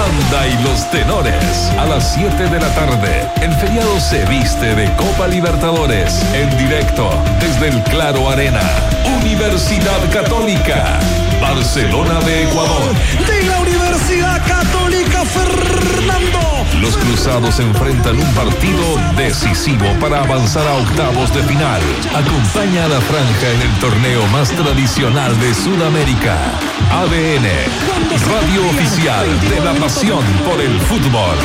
banda y los tenores. A las 7 de la tarde, el feriado se viste de Copa Libertadores. En directo, desde el Claro Arena. Universidad Católica. Barcelona de Ecuador. De la Universidad Católica, Fernando. Los cruzados enfrentan un partido decisivo para avanzar a octavos de final. Acompaña a la franja en el torneo más tradicional de Sudamérica. ADN, radio oficial de la pasión por el fútbol.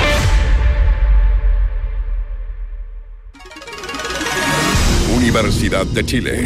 Universidad de Chile.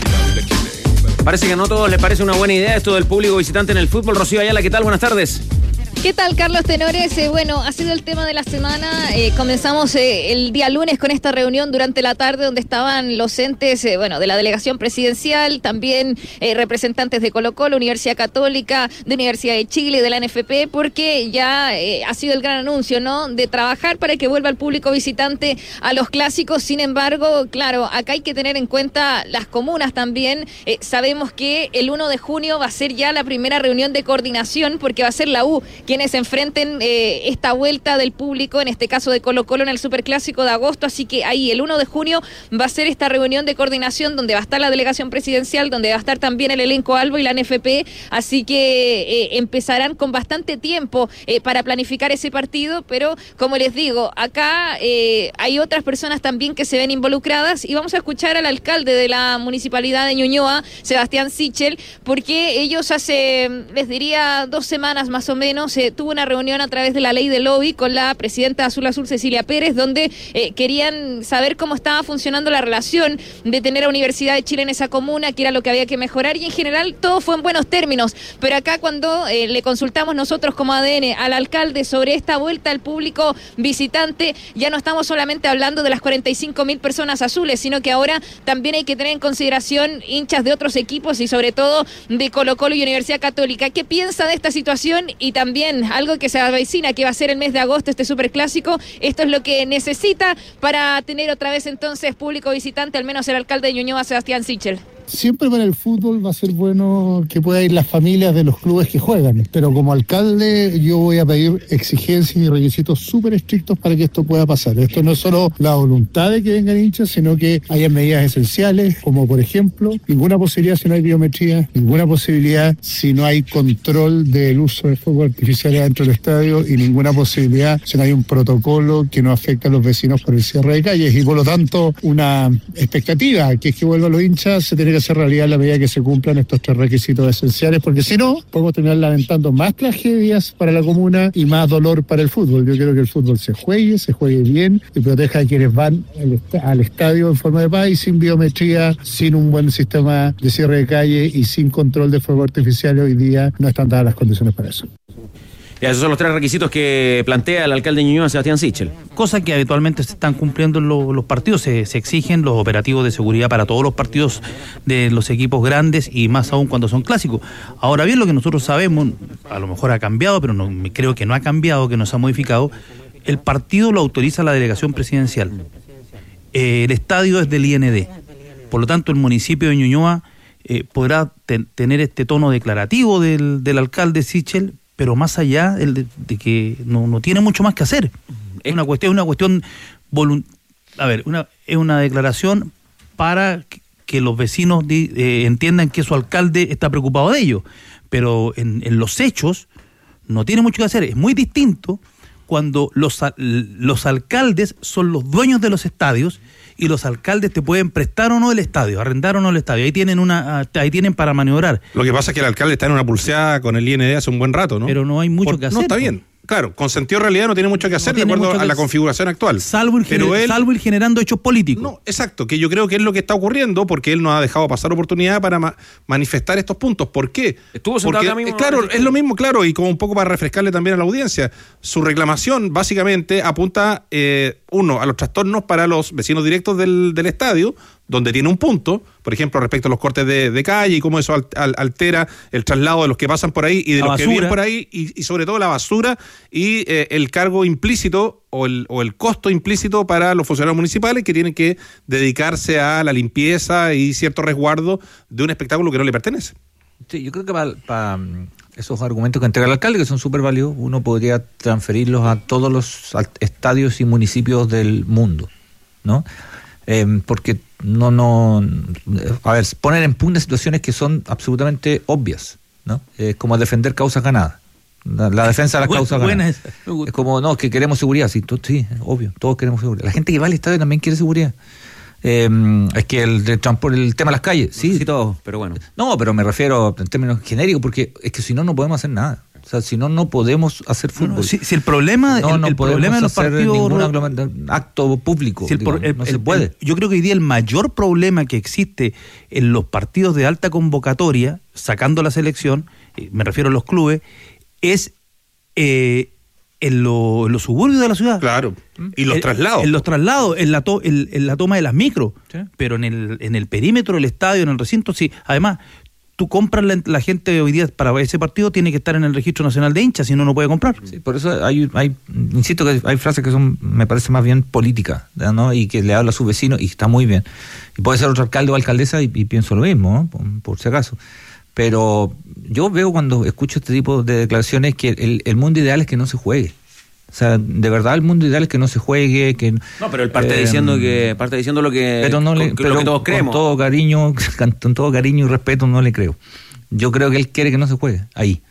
Parece que a no todos les parece una buena idea esto del público visitante en el fútbol. Rocío Ayala, ¿qué tal? Buenas tardes. ¿Qué tal, Carlos Tenores? Bueno, ha sido el tema de la semana. Comenzamos el día lunes con esta reunión durante la tarde donde estaban los entes, de la delegación presidencial, también representantes de Colo-Colo, Universidad Católica, de Universidad de Chile, de la NFP, porque ya ha sido el gran anuncio, ¿no?, de trabajar para que vuelva el público visitante a los clásicos. Sin embargo, claro, acá hay que tener en cuenta las comunas también. Sabemos que el 1 de junio va a ser ya la primera reunión de coordinación, porque va a ser la U quienes enfrenten esta vuelta del público, en este caso de Colo-Colo en el Superclásico de agosto, así que ahí el 1 de junio va a ser esta reunión de coordinación donde va a estar la delegación presidencial, donde va a estar también el elenco Albo y la NFP, así que empezarán con bastante tiempo para planificar ese partido, pero como les digo, acá hay otras personas también que se ven involucradas y vamos a escuchar al alcalde de la Municipalidad de Ñuñoa, Sebastián Sichel, porque ellos hace, les diría, 2 semanas más o menos, tuvo una reunión a través de la ley del lobby con la presidenta Azul Azul Cecilia Pérez, donde querían saber cómo estaba funcionando la relación de tener a Universidad de Chile en esa comuna, qué era lo que había que mejorar, y en general todo fue en buenos términos, pero acá cuando le consultamos nosotros como ADN al alcalde sobre esta vuelta al público visitante, ya no estamos solamente hablando de las 45.000 personas azules, sino que ahora también hay que tener en consideración hinchas de otros equipos y sobre todo de Colo-Colo y Universidad Católica. ¿Qué piensa de esta situación? Y también algo que se avecina, que va a ser el mes de agosto, este superclásico. Esto es lo que necesita para tener otra vez entonces público visitante, al menos el alcalde de Ñuñoa, Sebastián Sichel. Siempre para el fútbol va a ser bueno que pueda ir las familias de los clubes que juegan, pero como alcalde yo voy a pedir exigencias y requisitos súper estrictos para que esto pueda pasar. Esto no es solo la voluntad de que vengan hinchas, sino que haya medidas esenciales, como por ejemplo, ninguna posibilidad si no hay biometría, ninguna posibilidad si no hay control del uso de fuegos artificiales dentro del estadio y ninguna posibilidad si no hay un protocolo que no afecte a los vecinos por el cierre de calles, y por lo tanto una expectativa que es que vuelvan los hinchas se tiene que hacer realidad a la medida que se cumplan estos 3 requisitos esenciales, porque si no, podemos terminar lamentando más tragedias para la comuna y más dolor para el fútbol. Yo quiero que el fútbol se juegue bien y proteja a quienes van al estadio en forma de paz y sin biometría, sin un buen sistema de cierre de calle y sin control de fuego artificial. Hoy día no están dadas las condiciones para eso. Ya, esos son los 3 requisitos que plantea el alcalde de Ñuñoa, Sebastián Sichel. Cosa que habitualmente se están cumpliendo en los partidos. Se exigen los operativos de seguridad para todos los partidos de los equipos grandes y más aún cuando son clásicos. Ahora bien, lo que nosotros sabemos, a lo mejor ha cambiado, pero no, creo que no ha cambiado, que no se ha modificado. El partido lo autoriza la delegación presidencial. El estadio es del IND. Por lo tanto, el municipio de Ñuñoa podrá tener este tono declarativo del alcalde Sichel, pero más allá de que no tiene mucho más que hacer. Es una cuestión es una declaración para que los vecinos entiendan que su alcalde está preocupado de ello, pero en los hechos no tiene mucho que hacer. Es muy distinto cuando los alcaldes son los dueños de los estadios y los alcaldes te pueden prestar o no el estadio, arrendar o no el estadio. Ahí tienen para maniobrar. Lo que pasa es que el alcalde está en una pulseada con el IND hace un buen rato, ¿no? Pero no hay mucho que hacer. No, está bien. Claro, con sentido de realidad no tiene mucho que hacer de acuerdo a la configuración actual. Salvo ir generando hechos políticos. No, exacto, que yo creo que es lo que está ocurriendo porque él no ha dejado pasar oportunidad para manifestar estos puntos. ¿Por qué? Estuvo sentado acá mismo. Claro, es lo mismo, claro, y como un poco para refrescarle también a la audiencia. Su reclamación básicamente apunta, a los trastornos para los vecinos directos del estadio, donde tiene un punto, por ejemplo, respecto a los cortes de calle y cómo eso altera el traslado de los que pasan por ahí y de los que viven por ahí, y sobre todo la basura y el cargo implícito o el costo implícito para los funcionarios municipales que tienen que dedicarse a la limpieza y cierto resguardo de un espectáculo que no le pertenece. Sí, yo creo que para esos argumentos que entrega el alcalde, que son súper válidos, uno podría transferirlos a todos los estadios y municipios del mundo, ¿no? Porque a ver, poner en pugna situaciones que son absolutamente obvias, ¿no? Es como defender causas ganadas. La defensa de las causas ganadas. Es como, no, que queremos seguridad. Sí, obvio, todos queremos seguridad. La gente que va al estadio también quiere seguridad. Es que el transporte, el tema de las calles, sí, todo, pero bueno. No, pero me refiero en términos genéricos, porque es que si no podemos hacer nada. O sea, si no podemos hacer fútbol. No, si el problema, el problema de los partidos, ningún acto público, si no se puede. Yo creo que hoy día el mayor problema que existe en los partidos de alta convocatoria, sacando la selección, me refiero a los clubes, es en los suburbios de la ciudad. Claro. Y los traslados. En los traslados, en la toma de las micros. Sí. Pero en el perímetro del estadio, en el recinto, sí. Además, tú compras la gente hoy día para ese partido, tiene que estar en el Registro Nacional de Hinchas, si no puede comprar. Sí, por eso insisto que hay frases que son, me parece más bien políticas, ¿no? Y que le habla a sus vecinos, y está muy bien. Y puede ser otro alcalde o alcaldesa y pienso lo mismo, ¿no? Por si acaso. Pero yo veo cuando escucho este tipo de declaraciones que el mundo ideal es que no se juegue. O sea, de verdad el mundo ideal es que no se juegue, que no, pero él parte diciendo lo que lo que todos creemos. Con todo cariño y respeto no le creo. Yo creo que él quiere que no se juegue ahí.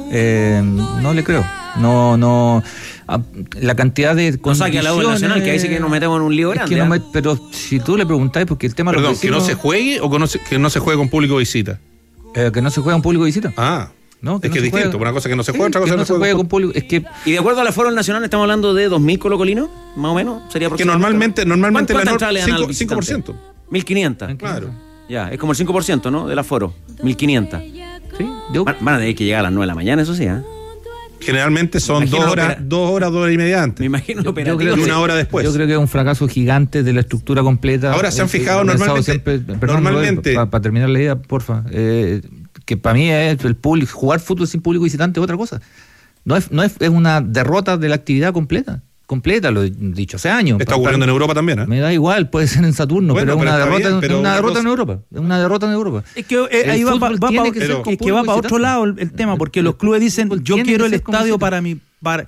No le creo. No la cantidad de condiciones. No saque a la U Nacional, que ahí sí que nos metemos en un lío grande. Pero si tú le preguntás, porque el tema... Perdón, ¿que no se juegue o que no se juegue con público visita? Que no se juega con público visita. No, es que es distinto. Una cosa que no se juega, otra cosa que no se juega con público. Es que... Y de acuerdo al aforo nacional estamos hablando de 2.000 colocolinos, más o menos. Sería que normalmente la norma 5%. 1.500. Claro. Ya, es como el 5%, ¿no? Del aforo. 1.500. Sí. Van a tener que llegar a las 9 de la mañana, eso sí, ¿eh? Generalmente son 2 horas y media antes. Me imagino y 1 hora después. Yo creo que es un fracaso gigante de la estructura completa. Ahora se han fijado normalmente. Para terminar la idea, porfa. Que para mí es el público, jugar fútbol sin público visitante es otra cosa. No es una derrota de la actividad completa, lo he dicho hace años. Está ocurriendo en Europa también, ¿eh? Me da igual, puede ser en Saturno, pero es una derrota en Europa. Es una derrota en Europa. Es que ahí va para otro lado el tema, porque los clubes dicen, yo quiero el estadio para mi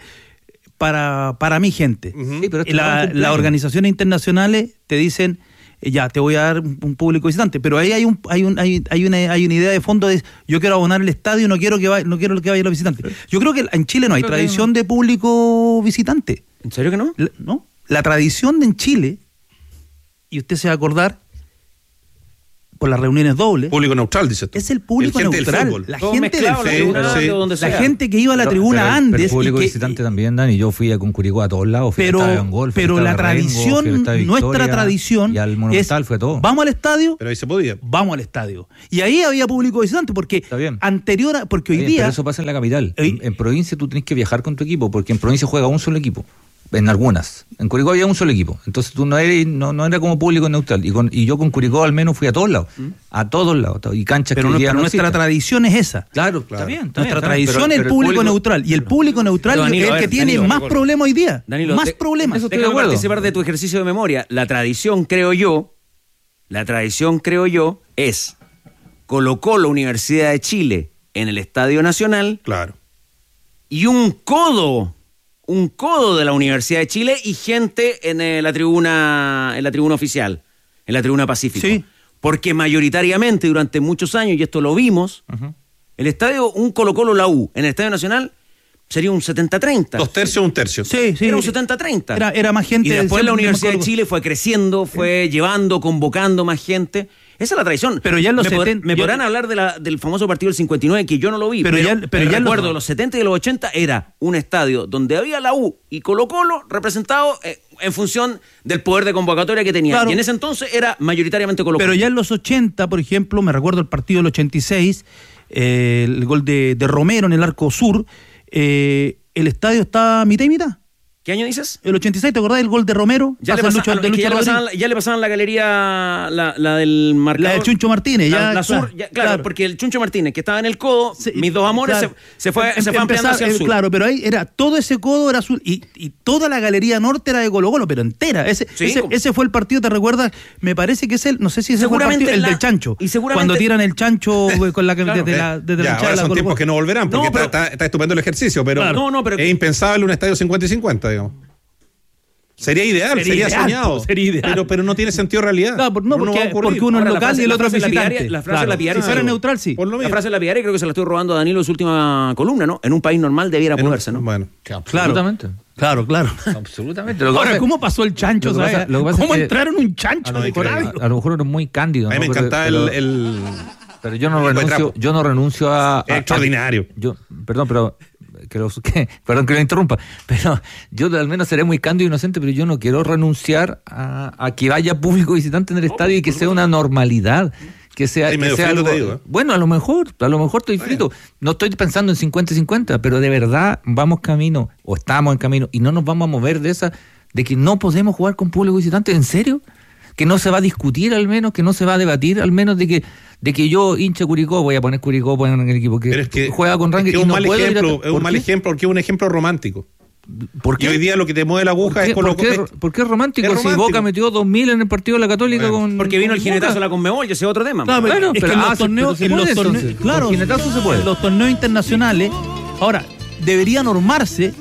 gente. Sí, pero las organizaciones internacionales te dicen, ya te voy a dar un público visitante, pero ahí hay una idea de fondo de yo quiero abonar el estadio, no quiero que vayan los visitantes. Yo creo que en Chile no hay tradición de público visitante. ¿En serio que no? No. La tradición en Chile, y usted se va a acordar por las reuniones dobles. Público neutral, dice tú. Es el público neutral. La gente del fútbol. La gente que iba a la tribuna antes. Pero el público visitante también, Dani. Yo fui a Curicó a todos lados. Pero la tradición, nuestra tradición. Y al Monumental fue todo. Vamos al estadio. Pero ahí se podía. Vamos al estadio. Y ahí había público visitante. Porque porque hoy día. Pero eso pasa en la capital. En provincia tú tienes que viajar con tu equipo. Porque en provincia juega un solo equipo. En algunas. En Curicó había un solo equipo. Entonces tú no era como público neutral. Y yo con Curicó al menos fui a todos lados. A todos lados. Y canchas pero que nuestra tradición es esa. Claro. Está bien. Nuestra tradición es el público neutral. Y el público neutral es el que tiene más problemas hoy día. Danilo, más problemas. Eso estoy de acuerdo. Participar de tu ejercicio de memoria. La tradición, creo yo, es Colo-Colo, Universidad de Chile, en el Estadio Nacional. Claro. Y un codo de la Universidad de Chile y gente en la tribuna oficial, en la tribuna Pacífico. Sí. Porque mayoritariamente durante muchos años, y esto lo vimos, el estadio, un Colo-Colo la U, en el Estadio Nacional, sería un 70-30. 2/3, 1/3. Sí. Era un 70-30. Era más gente. Y después la Universidad de Chile fue creciendo, fue llevando, convocando más gente. Esa es la tradición. Pero ya en los 70... Me podrán hablar del famoso partido del 59, que yo no lo vi, pero ya recuerdo, de los 70 y de los 80 era un estadio donde había la U y Colo-Colo representado en función del poder de convocatoria que tenía. Claro. Y en ese entonces era mayoritariamente Colo-Colo. Pero ya en los 80, por ejemplo, me recuerdo el partido del 86, el gol de Romero en el arco sur, el estadio estaba mitad y mitad. ¿Qué año dices? El 86, ¿te acordás del gol de Romero? Ya le pasaban la galería, la del marcador. La de Chuncho Martínez. Claro, porque el Chuncho Martínez, que estaba en el codo, mis dos amores, se fue ampliando hacia el sur. Claro, pero ahí era, todo ese codo era azul y toda la galería norte era de Colo-Colo, pero entera. Ese fue el partido, ¿te recuerdas? Me parece que no sé si ese fue el partido, el del chancho. Y seguramente, cuando tiran el chancho con la ahora son tiempos que no volverán, porque está estupendo el ejercicio, pero es impensable un estadio 50 y 50. Digamos. Sería ideal, sería soñado. Pero no tiene sentido realidad. Porque uno es local y el otro es visitante. La frase lapidaria. Si fuera neutral, sí. La frase lapidaria creo que se la estoy robando a Danilo en su última columna, ¿no? En un país normal debiera poderse, ¿no? Bueno, absolutamente. Claro. Absolutamente. Ahora, ¿cómo pasó el chancho? ¿Cómo entraron un chancho? A lo mejor era muy cándido. A mí me encantaba el... Pero yo no renuncio a... Extraordinario. Perdón que lo interrumpa, pero yo al menos seré muy cándido e inocente, pero yo no quiero renunciar a que vaya público visitante en el estadio y que sea una normalidad, que sea algo. Bueno, a lo mejor estoy frito. No estoy pensando en 50 y 50, pero de verdad vamos camino, o estamos en camino, y no nos vamos a mover de que no podemos jugar con público visitante. ¿En serio? Que no se va a discutir, al menos, que no se va a debatir, al menos de que yo, hincha Curicó, voy a poner Curicó en el equipo que juega con Rangel. Es un mal ejemplo, porque es un ejemplo romántico. ¿Por qué? Y hoy día lo que te mueve la aguja es Colo-Colo. ¿Por qué es romántico? Si Boca metió 2.000 en el partido de la Católica porque vino el jinetazo de la Conmebol, y ese es otro tema. Claro, pero en los torneos, en los torneos internacionales, ahora, debería normarse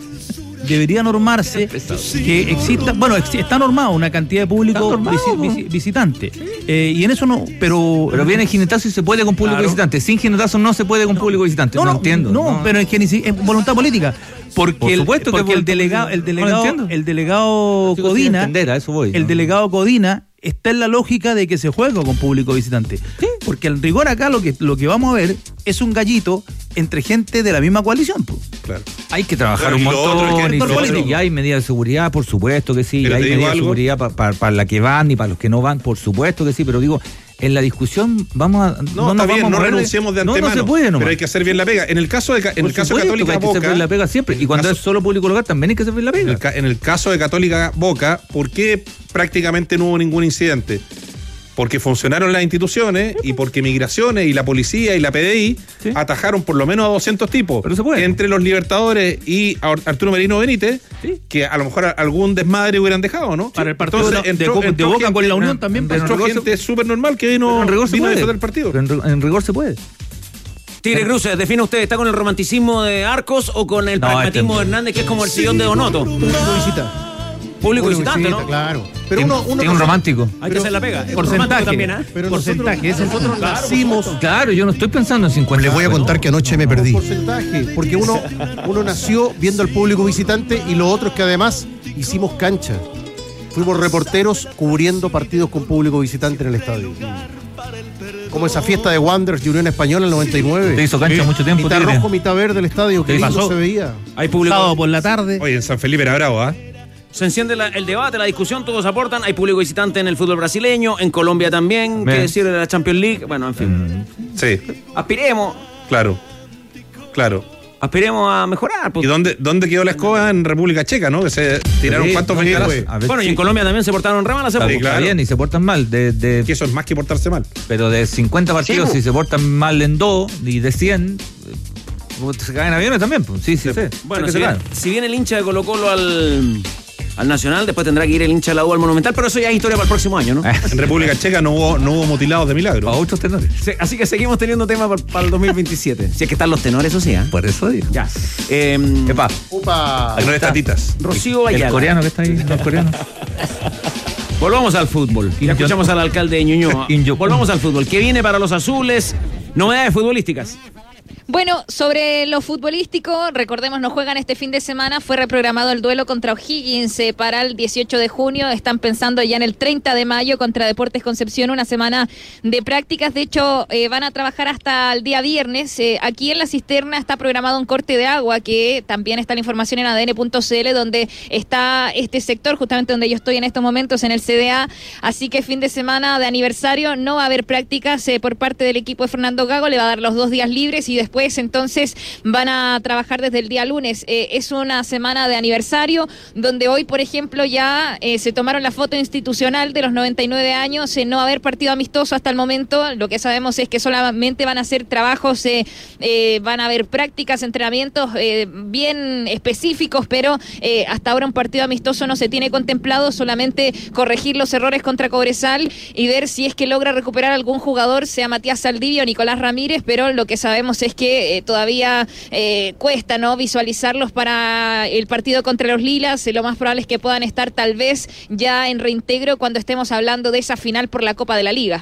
que exista, está normado una cantidad de público visitante. Y en eso no, pero viene el jinetazo y se puede con público visitante. Sin jinetazo no se puede con público visitante. No entiendo. No, pero es voluntad política. Porque el delegado Codina, a eso voy, el delegado Codina está en la lógica de que se juega con público visitante. ¿Sí? Porque al rigor acá lo que vamos a ver es un gallito entre gente de la misma coalición. Claro. Hay que trabajar un montón y hay medidas de seguridad, por supuesto que sí. Hay medidas de seguridad para la que van y para los que no van, por supuesto que sí. Pero digo, en la discusión no renunciemos de antemano. No se puede, pero hay que hacer bien la pega. En el caso de Católica hay que hacer bien la pega siempre. Y cuando es solo público local también hay que hacer bien la pega. En el caso de Católica Boca, ¿por qué prácticamente no hubo ningún incidente? Porque funcionaron las instituciones y porque Migraciones y la policía y la PDI atajaron por lo menos a 200 tipos. Pero se puede. Entre los Libertadores y Arturo Merino Benítez, que a lo mejor algún desmadre hubieran dejado, ¿no? Para el partido de Boca con la Unión también. Entró gente súper normal que vino a disfrutar el partido. Pero en rigor se puede. Tigre Cruces, define usted, ¿está con el romanticismo de Arcos o con el pragmatismo de Hernández, que es como el sillón de Donoto? Público visitante, ¿no? Claro. Pero uno un romántico. Hay que hacer la pega. Porcentaje también, Pero porcentaje. Nosotros nacimos. Claro, yo no estoy pensando en 50. Les voy a contar que anoche me perdí. Porcentaje. Porque uno nació viendo al público visitante y lo otro es que además hicimos cancha. Fuimos reporteros cubriendo partidos con público visitante en el estadio. Como esa fiesta de Wanderers y Unión Española en el 99. Te hizo cancha mucho tiempo. Mitad rojo, mitad verde el estadio. Que lindo se veía. Hay público por la tarde. Oye, en San Felipe era bravo, Se enciende el debate, la discusión, todos aportan. Hay público visitante en el fútbol brasileño, en Colombia también, qué decir de la Champions League. Bueno, en fin. Sí. Aspiremos. Claro. Aspiremos a mejorar. ¿Y dónde quedó la escoba? En República Checa, ¿no? Que se tiraron cuantos bengalazos. Bueno, y en Colombia también se portaron re mal hace poco. Está bien, y se portan mal. Que eso es más que portarse mal. Pero de 50 partidos, si se portan mal en 2, y de 100... se caen aviones también. Sí. Bueno, si viene el hincha de Colo-Colo al Nacional, después tendrá que ir el hincha de la U al Monumental, pero eso ya es historia para el próximo año, ¿no? En República Checa no hubo mutilados de milagro. Para otros tenores. Sí, así que seguimos teniendo tema para el 2027. Si es que están los tenores, eso sí, Por eso digo. Ya. Epa. Upa. No estatitas. Rocío Ayala. El coreano que está ahí, los coreanos. Volvamos al fútbol. Ya escuchamos al alcalde de Ñuñoa. Volvamos al fútbol. ¿Qué viene para los azules? Novedades futbolísticas. Bueno, sobre lo futbolístico, recordemos, no juegan este fin de semana, fue reprogramado el duelo contra O'Higgins para el 18 de junio, están pensando ya en el 30 de mayo contra Deportes Concepción, una semana de prácticas, de hecho van a trabajar hasta el día viernes, aquí en la cisterna está programado un corte de agua, que también está la información en adn.cl, donde está este sector, justamente donde yo estoy en estos momentos, en el CDA, así que fin de semana de aniversario, no va a haber prácticas por parte del equipo de Fernando Gago, le va a dar los 2 días libres y después después entonces van a trabajar desde el día lunes. Es una semana de aniversario donde hoy, por ejemplo, ya se tomaron la foto institucional de los 99 años, no va a haber partido amistoso hasta el momento. Lo que sabemos es que solamente van a hacer trabajos, van a haber prácticas, entrenamientos bien específicos, pero hasta ahora un partido amistoso no se tiene contemplado, solamente corregir los errores contra Cobresal y ver si es que logra recuperar algún jugador, sea Matías Saldivia o Nicolás Ramírez, pero lo que sabemos es que todavía cuesta, ¿no?, visualizarlos para el partido contra los Lilas. Lo más probable es que puedan estar tal vez ya en reintegro cuando estemos hablando de esa final por la Copa de la Liga.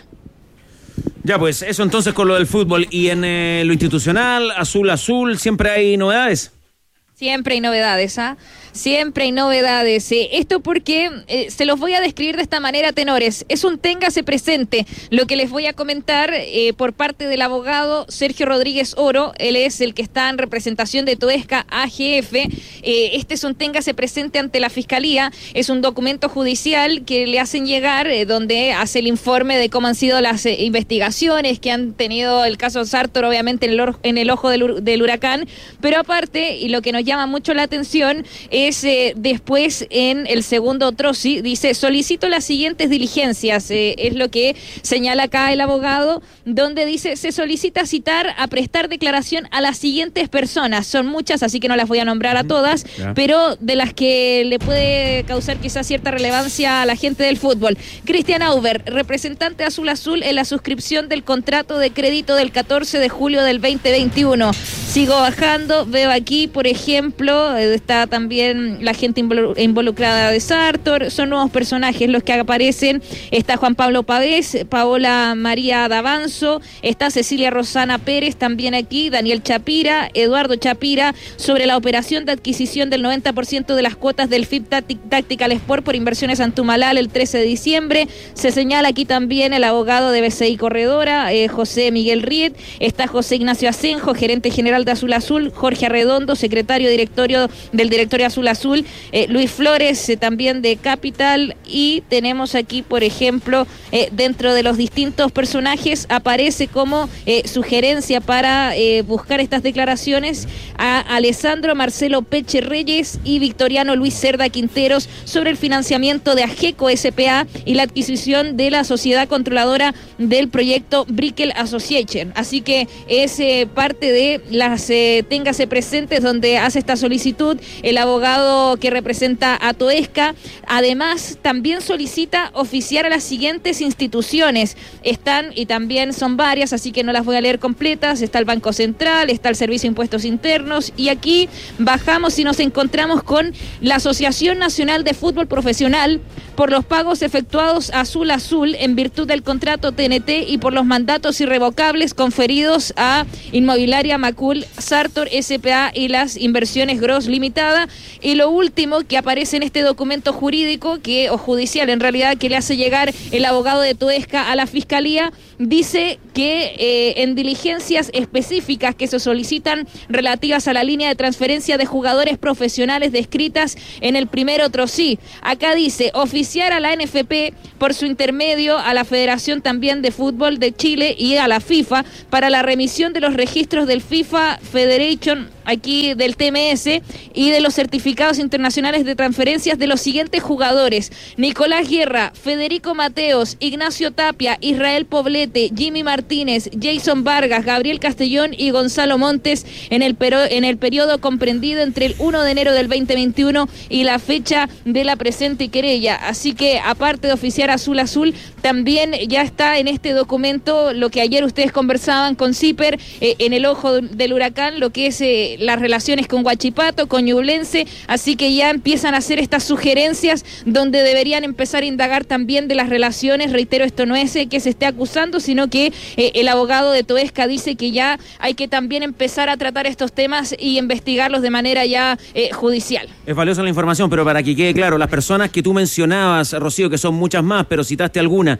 Ya, pues eso entonces con lo del fútbol. Y en lo institucional, azul, ¿siempre hay novedades? Siempre hay novedades, ¿ah? Siempre hay novedades. Esto porque se los voy a describir de esta manera, tenores. Es un téngase presente lo que les voy a comentar por parte del abogado Sergio Rodríguez Oro. Él es el que está en representación de Toesca AGF. Este es un téngase presente ante la Fiscalía. Es un documento judicial que le hacen llegar donde hace el informe de cómo han sido las investigaciones que han tenido el caso Sartor, obviamente en el ojo del huracán. Pero aparte, y lo que nos llama mucho la atención es después en el segundo troci, dice: solicito las siguientes diligencias, es lo que señala acá el abogado, donde dice: se solicita citar a prestar declaración a las siguientes personas. Son muchas, así que no las voy a nombrar a todas, pero de las que le puede causar quizás cierta relevancia a la gente del fútbol. Cristian Auber, representante Azul en la suscripción del contrato de crédito del 14 de julio del 2021. Sigo bajando, veo aquí, por ejemplo, está también la gente involucrada de Sartor. Son nuevos personajes los que aparecen. Está Juan Pablo Pavés, Paola María Davanzo, está Cecilia Rosana Pérez también aquí, Daniel Chapira, Eduardo Chapira, sobre la operación de adquisición del 90% de las cuotas del FIP Tactical Sport por Inversiones Antumalal el 13 de diciembre. Se señala aquí también el abogado de BCI Corredora, José Miguel Riet. Está José Ignacio Asenjo, gerente general de Azul, Jorge Arredondo, secretario del directorio Azul, Luis Flores, también de Capital. Y tenemos aquí, por ejemplo, dentro de los distintos personajes aparece como sugerencia para buscar estas declaraciones a Alessandro Marcelo Peche Reyes y Victoriano Luis Cerda Quinteros sobre el financiamiento de Ageco S.p.A. y la adquisición de la sociedad controladora del proyecto Brickell Association. Así que es parte de las téngase presentes donde hace esta solicitud el abogado que representa a Toesca. Además, también solicita oficiar a las siguientes instituciones. Están, y también son varias, así que no las voy a leer completas. Está el Banco Central, está el Servicio de Impuestos Internos, y aquí bajamos y nos encontramos con la Asociación Nacional de Fútbol Profesional por los pagos efectuados a Azul en virtud del contrato TNT y por los mandatos irrevocables conferidos a Inmobiliaria Macul Sartor S.p.A. y las Inversiones Gross Limitada. Y lo último que aparece en este documento jurídico, o judicial en realidad, que le hace llegar el abogado de Toesca a la Fiscalía, dice que en diligencias específicas que se solicitan relativas a la línea de transferencia de jugadores profesionales descritas en el primer otro sí. Acá dice oficiar a la NFP por su intermedio a la Federación también de Fútbol de Chile y a la FIFA para la remisión de los registros del FIFA Federation, aquí del TMS, y de los certificados internacionales de transferencias de los siguientes jugadores: Nicolás Guerra, Federico Mateos, Ignacio Tapia, Israel Poblete, Jimmy Martínez, Jason Vargas, Gabriel Castellón y Gonzalo Montes en el periodo comprendido entre el 1 de enero del 2021 y la fecha de la presente querella. Así que, aparte de oficiar Azul, también ya está en este documento lo que ayer ustedes conversaban con Zipper, en el ojo del huracán, lo que es las relaciones con Huachipato, con Ñublense. Así que ya empiezan a hacer estas sugerencias donde deberían empezar a indagar también de las relaciones. Reitero, esto no es que se esté acusando, sino que el abogado de Toesca dice que ya hay que también empezar a tratar estos temas y investigarlos de manera ya judicial. Es valiosa la información, pero para que quede claro, las personas que tú mencionabas, Rocío, que son muchas más, pero citaste alguna,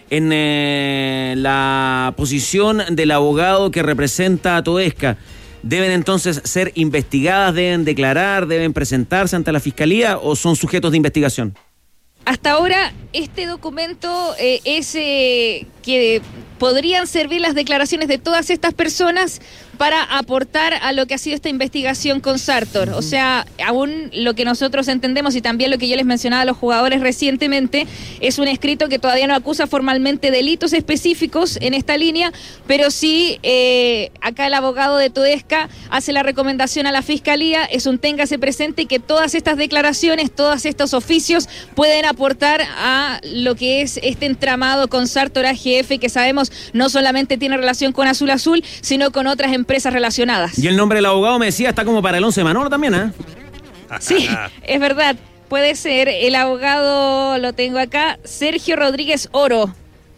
en la posición del abogado que representa a Toesca, ¿deben entonces ser investigadas, deben declarar, deben presentarse ante la Fiscalía o son sujetos de investigación? Hasta ahora, este documento es que podrían servir las declaraciones de todas estas personas para aportar a lo que ha sido esta investigación con Sartor. O sea, aún lo que nosotros entendemos y también lo que yo les mencionaba a los jugadores recientemente, es un escrito que todavía no acusa formalmente delitos específicos en esta línea, pero sí acá el abogado de Toesca hace la recomendación a la Fiscalía, es un téngase presente y que todas estas declaraciones, todos estos oficios pueden aportar a lo que es este entramado con Sartor AGF, que sabemos no solamente tiene relación con Azul Azul, sino con otras empresas relacionadas. Y el nombre del abogado, me decía, está como para el 11 de Manolo también, ¿eh? Sí, es verdad. Puede ser. El abogado, lo tengo acá, Sergio Rodríguez Oro.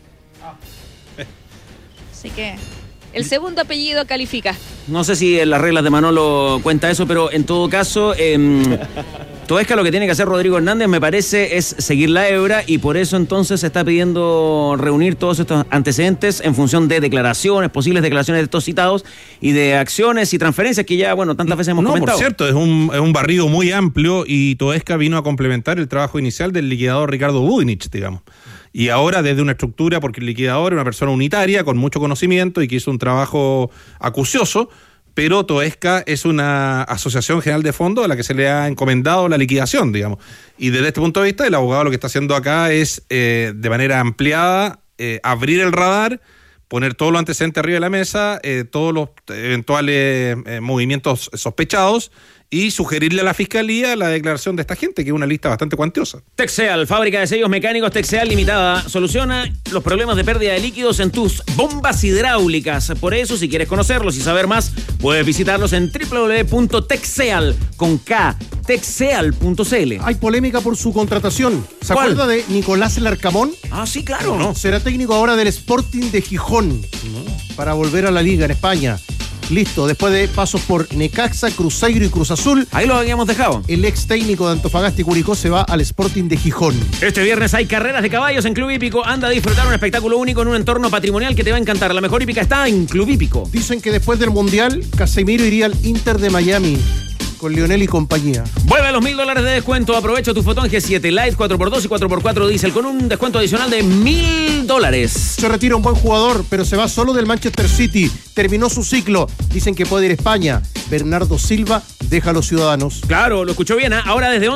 Así que el segundo apellido califica. No sé si en las reglas de Manolo cuenta eso, pero en todo caso, Toesca lo que tiene que hacer Rodrigo Hernández, me parece, es seguir la hebra, y por eso entonces se está pidiendo reunir todos estos antecedentes en función de declaraciones, posibles declaraciones de estos citados y de acciones y transferencias que ya, bueno, tantas veces hemos comentado. Por cierto, es un barrido muy amplio, y Toesca vino a complementar el trabajo inicial del liquidador Ricardo Budinich, digamos. Y ahora desde una estructura, porque el liquidador es una persona unitaria con mucho conocimiento y que hizo un trabajo acucioso, pero Toesca es una asociación general de fondos a la que se le ha encomendado la liquidación, digamos. Y desde este punto de vista, el abogado lo que está haciendo acá es, de manera ampliada, abrir el radar, poner todos los antecedentes arriba de la mesa, todos los eventuales movimientos sospechados, y sugerirle a la Fiscalía la declaración de esta gente, que es una lista bastante cuantiosa. Texeal, fábrica de sellos mecánicos Texeal Limitada, soluciona los problemas de pérdida de líquidos en tus bombas hidráulicas. Por eso, si quieres conocerlos y saber más, puedes visitarlos en www.texeal.cl. Hay polémica por su contratación. ¿Se acuerda de Nicolás Larcamón? Ah, sí, claro. No. Será técnico ahora del Sporting de Gijón, para volver a la liga en España. Listo, después de pasos por Necaxa, Cruzeiro y Cruz Azul. Ahí lo habíamos dejado. El ex técnico de Antofagasta y Curicó se va al Sporting de Gijón. Este viernes hay carreras de caballos en Club Hípico. Anda a disfrutar un espectáculo único en un entorno patrimonial que te va a encantar. La mejor hípica está en Club Hípico. Dicen que después del Mundial, Casemiro iría al Inter de Miami con Lionel y compañía. Vuelve a los $1,000 de descuento. Aprovecha tu Fotón G7 Lite 4x2 y 4x4 Diesel con un descuento adicional de $1,000. Se retira un buen jugador, pero se va solo del Manchester City. Terminó su ciclo. Dicen que puede ir a España. Bernardo Silva deja a los Ciudadanos. Claro, lo escuchó bien, ¿eh? Ahora desde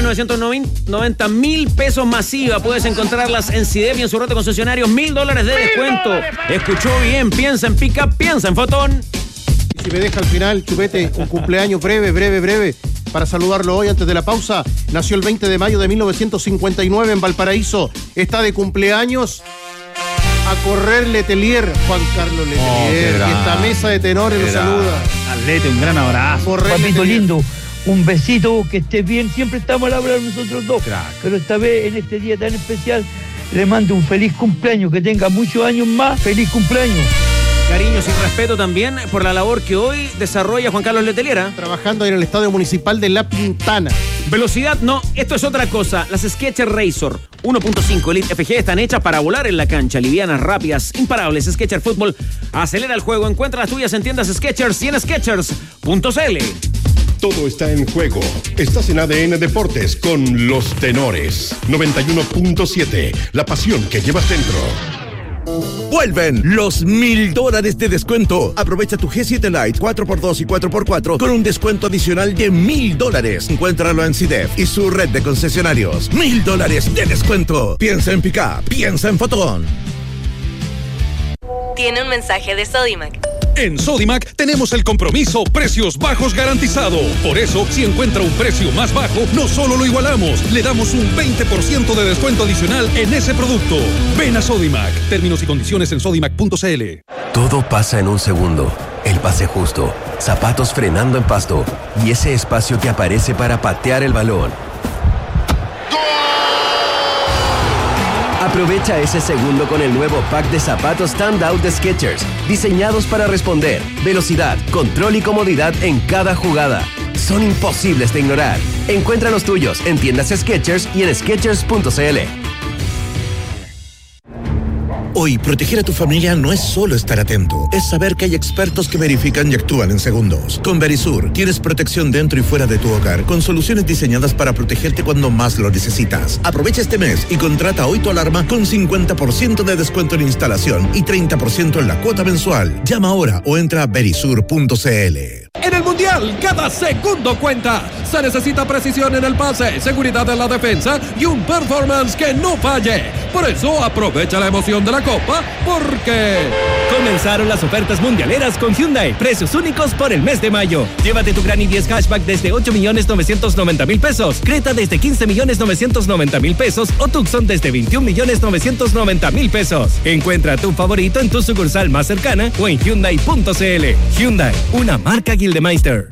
11.990.000 pesos masiva puedes encontrarlas en CIDEP y en su red de concesionarios. $1,000 de descuento. Escuchó bien, piensa en Pickup, piensa en Fotón. Si me deja al final, Chupete, un cumpleaños breve, para saludarlo hoy antes de la pausa. Nació el 20 de mayo de 1959 en Valparaíso. Está de cumpleaños a correr Letelier, Juan Carlos Letelier. Y esta mesa de tenores lo saluda. Atlete, un gran abrazo. Papito lindo, un besito, que estés bien. Siempre estamos al hablar nosotros dos. Crack. Pero esta vez, en este día tan especial, le mando un feliz cumpleaños. Que tenga muchos años más. Feliz cumpleaños. Cariños y respeto también por la labor que hoy desarrolla Juan Carlos Letelier. Trabajando en el Estadio Municipal de La Pintana. Velocidad, no, esto es otra cosa. Las Skechers Razor 1.5 Elite FG están hechas para volar en la cancha. Livianas, rápidas, imparables. Skechers Fútbol acelera el juego. Encuentra las tuyas en tiendas Skechers y en Skechers.cl. Todo está en juego. Estás en ADN Deportes con Los Tenores. 91.7. La pasión que llevas dentro. Vuelven los $1,000 de descuento. Aprovecha tu G7 Lite 4x2 y 4x4 con un descuento adicional de $1,000. Encuéntralo en CIDEP y su red de concesionarios. $1,000 de descuento. Piensa en Pickup, piensa en Fotón. Tiene un mensaje de Sodimac. En Sodimac tenemos el compromiso precios bajos garantizado. Por eso, si encuentra un precio más bajo, no solo lo igualamos, le damos un 20% de descuento adicional en ese producto. Ven a Sodimac. Términos y condiciones en sodimac.cl. Todo pasa en un segundo. El pase justo, zapatos frenando en pasto y ese espacio que aparece para patear el balón. Aprovecha ese segundo con el nuevo pack de zapatos Standout de Skechers, diseñados para responder, velocidad, control y comodidad en cada jugada. Son imposibles de ignorar. Encuentra los tuyos en tiendas Skechers y en Skechers.cl. Hoy, proteger a tu familia no es solo estar atento, es saber que hay expertos que verifican y actúan en segundos. Con Verisur, tienes protección dentro y fuera de tu hogar, con soluciones diseñadas para protegerte cuando más lo necesitas. Aprovecha este mes y contrata hoy tu alarma con 50% de descuento en instalación y 30% en la cuota mensual. Llama ahora o entra a verisur.cl. En el Mundial, cada segundo cuenta. Se necesita precisión en el pase, seguridad en la defensa y un performance que no falle. Por eso, aprovecha la emoción de la Copa, porque... Comenzaron las ofertas mundialeras con Hyundai. Precios únicos por el mes de mayo. Llévate tu Gran i10 Hatchback desde 8.990.000 pesos. Creta desde 15.990.000 pesos. O Tucson desde 21.990.000 pesos. Encuentra tu favorito en tu sucursal más cercana o en Hyundai.cl. Hyundai, una marca Gildemeister.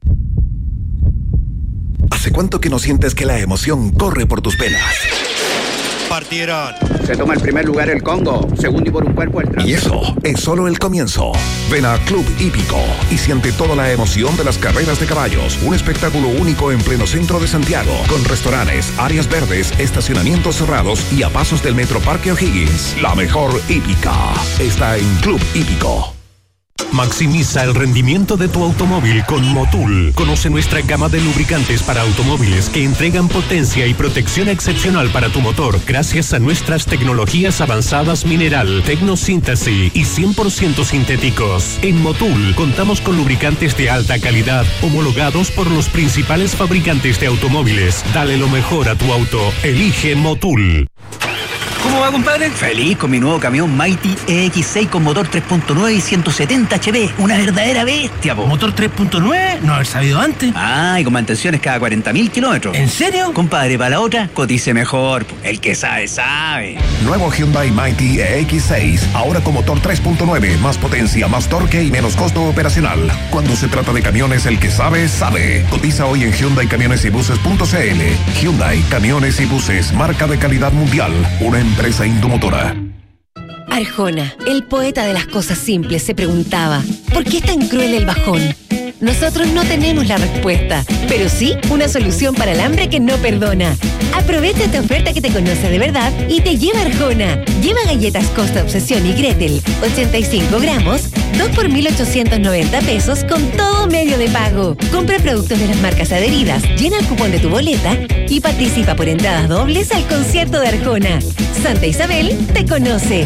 ¿Hace cuánto que no sientes que la emoción corre por tus venas? Partieron. Se toma el primer lugar el Congo, segundo y por un cuerpo el Trans. Y eso es solo el comienzo. Ven a Club Hípico y siente toda la emoción de las carreras de caballos. Un espectáculo único en pleno centro de Santiago, con restaurantes, áreas verdes, estacionamientos cerrados y a pasos del Metro Parque O'Higgins. La mejor hípica está en Club Hípico. Maximiza el rendimiento de tu automóvil con Motul. Conoce nuestra gama de lubricantes para automóviles que entregan potencia y protección excepcional para tu motor gracias a nuestras tecnologías avanzadas mineral, tecnosíntesis y 100% sintéticos. En Motul contamos con lubricantes de alta calidad homologados por los principales fabricantes de automóviles. Dale lo mejor a tu auto. Elige Motul. ¿Cómo va, compadre? Feliz con mi nuevo camión Mighty EX6 con motor 3.9 y 170 HP. Una verdadera bestia, po. ¿Motor 3.9? No haber sabido antes. Ah, y con mantenciones cada 40.000 kilómetros. ¿En serio? Compadre, para la otra, cotice mejor, po. El que sabe, sabe. Nuevo Hyundai Mighty EX6, ahora con motor 3.9, más potencia, más torque y menos costo operacional. Cuando se trata de camiones, el que sabe, sabe. Cotiza hoy en HyundaiCamionesYbuses.cl. Hyundai Camiones y Buses, marca de calidad mundial. Una empresa Indomotora. Arjona, el poeta de las cosas simples, se preguntaba, ¿por qué es tan cruel el bajón? Nosotros no tenemos la respuesta, pero sí una solución para el hambre que no perdona. Aprovecha esta oferta que te conoce de verdad y te lleva Arjona. Lleva galletas Costa Obsesión y Gretel, 85 gramos, 2 por 1.890 pesos con todo medio de pago. Compra productos de las marcas adheridas, llena el cupón de tu boleta y participa por entradas dobles al concierto de Arjona. Santa Isabel te conoce.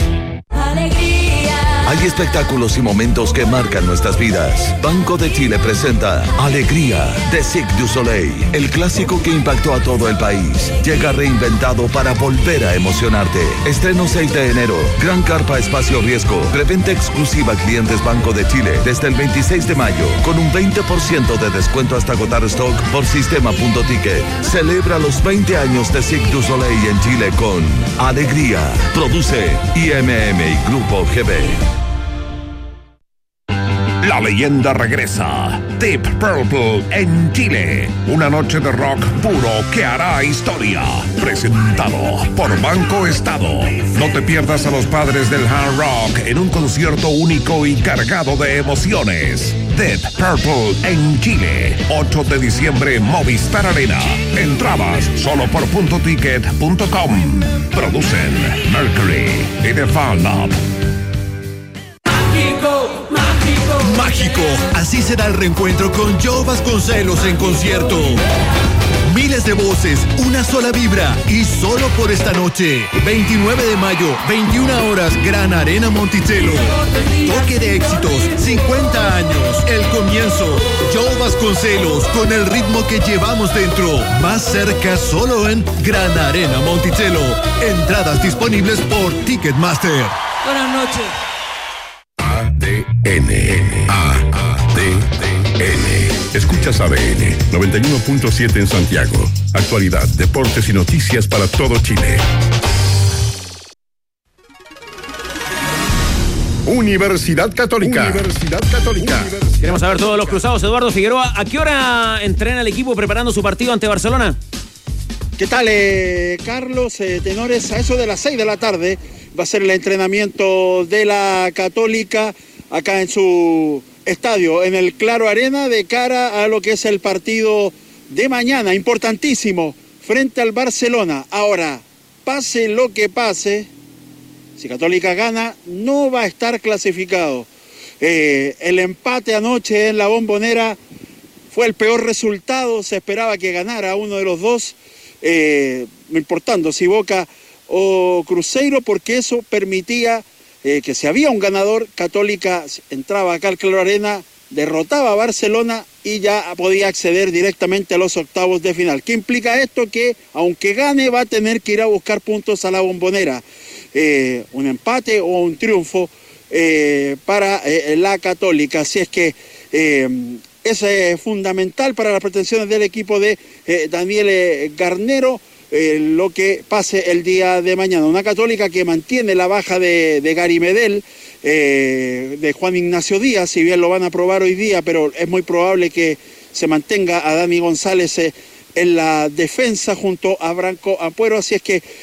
Hay espectáculos y momentos que marcan nuestras vidas. Banco de Chile presenta Alegría de Cirque du Soleil, el clásico que impactó a todo el país. Llega reinventado para volver a emocionarte. Estreno 6 de enero. Gran carpa espacio riesgo. Preventa exclusiva a clientes Banco de Chile desde el 26 de mayo con un 20% de descuento hasta agotar stock por sistema.ticket. Celebra los 20 años de Cirque du Soleil en Chile con Alegría. Produce IMM y Grupo GB. La leyenda regresa. Deep Purple en Chile. Una noche de rock puro que hará historia. Presentado por Banco Estado. No te pierdas a los padres del hard rock en un concierto único y cargado de emociones. Deep Purple en Chile. 8 de diciembre, Movistar Arena. Entradas solo por puntoticket.com. Producen Mercury y The Fan Lab. Mágico, así será el reencuentro con Joe Vasconcelos en concierto. Miles de voces, una sola vibra y solo por esta noche. 29 de mayo, 21 horas, Gran Arena Monticello. Toque de éxitos, 50 años, el comienzo. Joe Vasconcelos con el ritmo que llevamos dentro. Más cerca solo en Gran Arena Monticello. Entradas disponibles por Ticketmaster. Buenas noches. ADN. Escuchas ADN 91.7 en Santiago. Actualidad, deportes y noticias para todo Chile. Universidad Católica. Queremos saber todos los cruzados. Eduardo Figueroa, ¿a qué hora entrena el equipo preparando su partido ante Barcelona? ¿Qué tal, Carlos? Tenores, a eso de las 6 de la tarde va a ser el entrenamiento de la Católica acá en su estadio, en el Claro Arena, de cara a lo que es el partido de mañana, importantísimo, frente al Barcelona. Ahora, pase lo que pase, Si Católica gana, no va a estar clasificado. El empate anoche en la Bombonera fue el peor resultado, se esperaba que ganara uno de los dos, no importando si Boca o Cruzeiro, porque eso permitía que si había un ganador, Católica entraba acá al Claro Arena, derrotaba a Barcelona y ya podía acceder directamente a los octavos de final. ¿Qué implica esto? Que aunque gane va a tener que ir a buscar puntos a la Bombonera. Un empate o un triunfo para la Católica. Así es que es fundamental para las pretensiones del equipo de Daniel Garnero lo que pase el día de mañana. Una Católica que mantiene la baja de Gary Medel, de Juan Ignacio Díaz, si bien lo van a probar hoy día, pero es muy probable que se mantenga a Dani González en la defensa junto a Branco Ampuero. Así es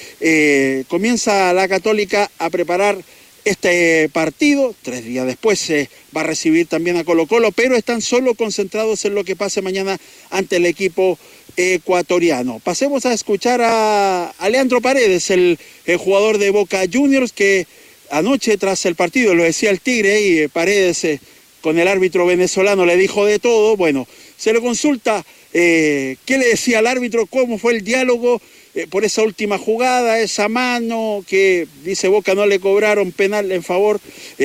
que comienza la Católica a preparar este partido. 3 días después va a recibir también a Colo-Colo, pero están solo concentrados en lo que pase mañana ante el equipo ecuatoriano. Pasemos a escuchar a Leandro Paredes, el jugador de Boca Juniors, que anoche tras el partido, lo decía el Tigre, y Paredes con el árbitro venezolano le dijo de todo. Bueno, se le consulta qué le decía al árbitro, cómo fue el diálogo por esa última jugada, esa mano que dice Boca no le cobraron penal en favor,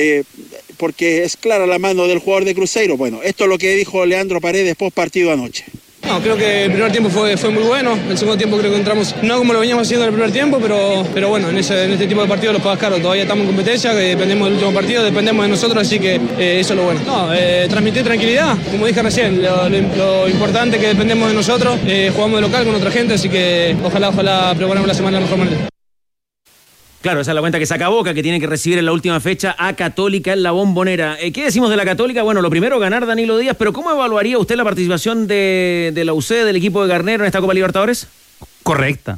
porque es clara la mano del jugador de Cruzeiro. Bueno, esto es lo que dijo Leandro Paredes post partido anoche. No, creo que el primer tiempo fue muy bueno. El segundo tiempo creo que entramos, no como lo veníamos haciendo en el primer tiempo, pero bueno, en este tipo de partidos los pagas caros. Todavía estamos en competencia, que dependemos del último partido, dependemos de nosotros, así que eso es lo bueno. No, transmitir tranquilidad, como dije recién, lo importante es que dependemos de nosotros, jugamos de local con otra gente, así que ojalá preparemos la semana de la mejor manera. Claro, esa es la cuenta que saca Boca, que tiene que recibir en la última fecha a Católica en la Bombonera. ¿Qué decimos de la Católica? Bueno, lo primero, ganar Danilo Díaz, pero ¿cómo evaluaría usted la participación de la UC, del equipo de Garnero en esta Copa Libertadores? Correcta,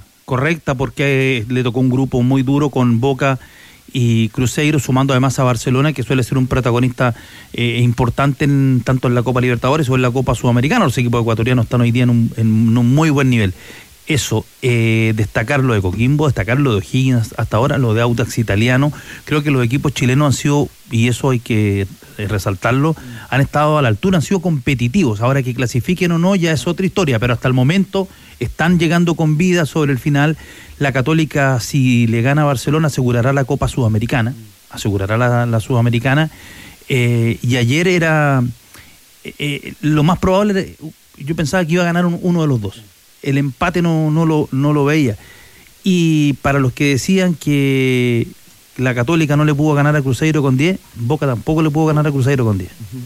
porque le tocó un grupo muy duro con Boca y Cruzeiro, sumando además a Barcelona, que suele ser un protagonista importante tanto en la Copa Libertadores o en la Copa Sudamericana. Los equipos ecuatorianos están hoy día en un muy buen nivel. Eso, destacar lo de Coquimbo, destacar lo de O'Higgins hasta ahora, lo de Audax Italiano. Creo que los equipos chilenos han sido, y eso hay que resaltarlo, han estado a la altura, han sido competitivos. Ahora que clasifiquen o no ya es otra historia, pero hasta el momento están llegando con vida sobre el final. La Católica, si le gana a Barcelona, asegurará la Copa Sudamericana, asegurará la Sudamericana, y ayer era lo más probable, yo pensaba que iba a ganar uno de los dos. El empate no lo veía. Y para los que decían que la Católica no le pudo ganar a Cruzeiro con 10, Boca tampoco le pudo ganar a Cruzeiro con 10.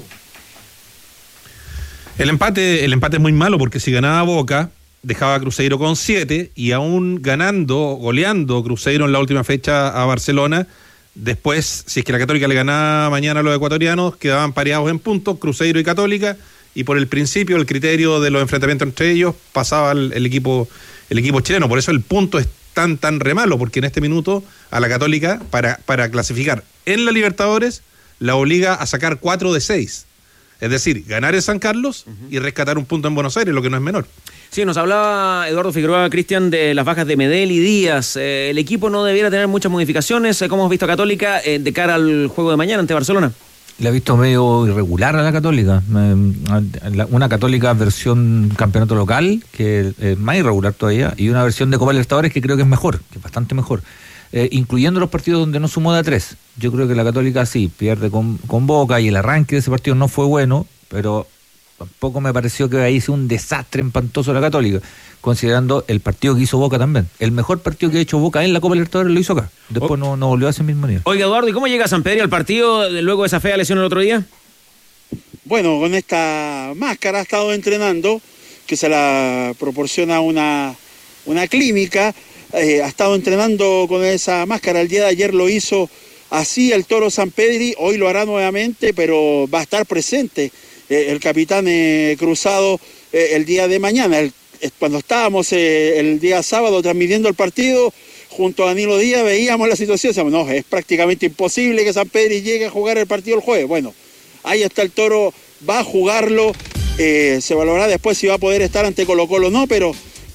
El empate es muy malo, porque si ganaba Boca, dejaba a Cruzeiro con 7, y aún goleando Cruzeiro en la última fecha a Barcelona, después, si es que la Católica le ganaba mañana a los ecuatorianos, quedaban pareados en puntos, Cruzeiro y Católica, y por el principio, el criterio de los enfrentamientos entre ellos, pasaba el equipo chileno. Por eso el punto es tan re malo, porque en este minuto a la Católica, para clasificar en la Libertadores, la obliga a sacar 4 de 6. Es decir, ganar en San Carlos y rescatar un punto en Buenos Aires, lo que no es menor. Sí, nos hablaba Eduardo Figueroa, Cristian, de las bajas de Medel y Díaz. El equipo no debiera tener muchas modificaciones. ¿Cómo hemos visto a Católica de cara al juego de mañana ante Barcelona? Le ha visto medio irregular a la Católica. Una Católica versión campeonato local, que es más irregular todavía, y una versión de Copa Libertadores que creo que es mejor, que es bastante mejor. Incluyendo los partidos donde no sumó de a 3. Yo creo que la Católica sí pierde con Boca, y el arranque de ese partido no fue bueno, pero tampoco me pareció que ahí sea un desastre espantoso la Católica, considerando el partido que hizo Boca también. El mejor partido que ha hecho Boca en la Copa Libertadores lo hizo acá. Después no volvió a ese mismo nivel. Oiga, Eduardo, ¿y cómo llega San Pedro al partido luego de esa fea lesión el otro día? Bueno, con esta máscara ha estado entrenando, que se la proporciona una clínica. Ha estado entrenando con esa máscara. El día de ayer lo hizo así el Toro Sampedri, hoy lo hará nuevamente, pero va a estar presente el capitán Cruzado el día de mañana. Cuando estábamos el día sábado transmitiendo el partido junto a Danilo Díaz, veíamos la situación, decíamos, no, es prácticamente imposible que Sampedri llegue a jugar el partido el jueves. Bueno, ahí está el Toro, va a jugarlo, se valorará después si va a poder estar ante Colo-Colo o no, pero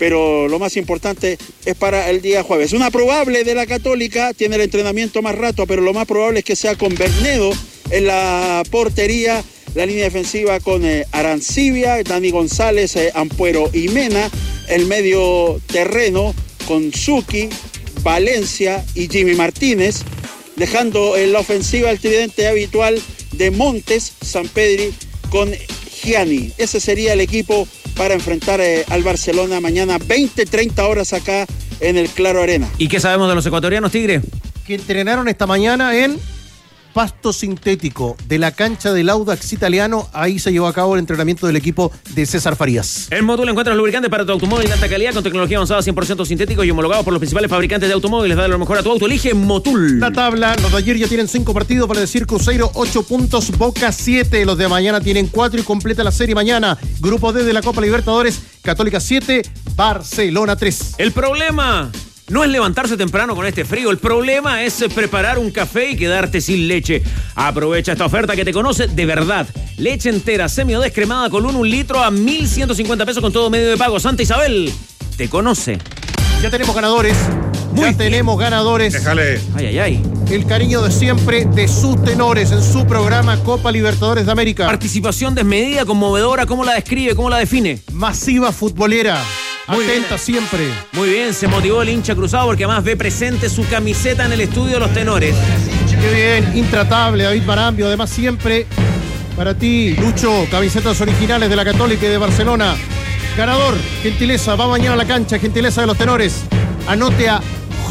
pero lo más importante es para el día jueves. Una probable de la Católica, tiene el entrenamiento más rato, pero lo más probable es que sea con Bernedo en la portería, la línea defensiva con Arancibia, Dani González, Ampuero y Mena, el medio terreno con Zucchi, Valencia y Jimmy Martínez, dejando en la ofensiva el tridente habitual de Montes, Sampedri con Gianni. Ese sería el equipo para enfrentar al Barcelona mañana 20-30 horas acá en el Claro Arena. ¿Y qué sabemos de los ecuatorianos, Tigre? Que entrenaron esta mañana en pasto sintético de la cancha del Audax Italiano. Ahí se llevó a cabo el entrenamiento del equipo de César Farías. En Motul encuentras lubricantes para tu automóvil de alta calidad con tecnología avanzada 100% sintético y homologados por los principales fabricantes de automóviles. Dale lo mejor a tu auto. Elige Motul. La tabla, los de ayer ya tienen 5 partidos, para decir Cruzeiro 8 puntos, Boca 7. Los de mañana tienen 4 y completa la serie mañana. Grupo D de la Copa Libertadores, Católica 7, Barcelona 3. El problema no es levantarse temprano con este frío, el problema es preparar un café y quedarte sin leche. Aprovecha esta oferta que te conoce de verdad. Leche entera, semi o descremada con 1 litro a 1.150 pesos con todo medio de pago. Santa Isabel te conoce. Ya tenemos ganadores. Tenemos ganadores. Déjale. Ay. El cariño de siempre de sus tenores en su programa Copa Libertadores de América. Participación desmedida, conmovedora. ¿Cómo la describe? ¿Cómo la define? Masiva futbolera. Muy atenta bien. Siempre. Muy bien, se motivó el hincha cruzado porque además ve presente su camiseta en el estudio de los tenores. Qué bien, intratable, David Marambio. Además, siempre para ti, Lucho, camisetas originales de la Católica y de Barcelona. Ganador, gentileza, va mañana a la cancha, gentileza de los tenores. Anote a